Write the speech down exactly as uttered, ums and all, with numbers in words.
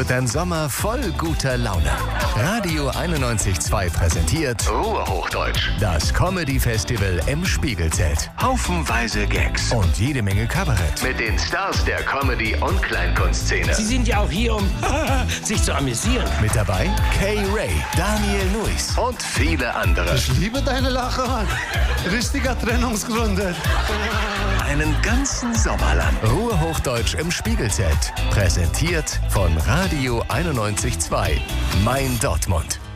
Wird ein Sommer voll guter Laune. Radio einundneunzig Komma zwei präsentiert Ruhe Hochdeutsch. Das Comedy-Festival im Spiegelzelt. Haufenweise Gags und jede Menge Kabarett. Mit den Stars der Comedy- und Kleinkunstszene. Sie sind ja auch hier, um sich zu amüsieren. Mit dabei Kay Ray, Daniel Nuis und viele andere. Ich liebe deine Lache, Mann. Richtiger Trennungsgründe. Einen ganzen Sommer lang. Ruhe Hochdeutsch im Spiegelzelt. Präsentiert von Radio einundneunzig Komma zwei. Mein Dortmund.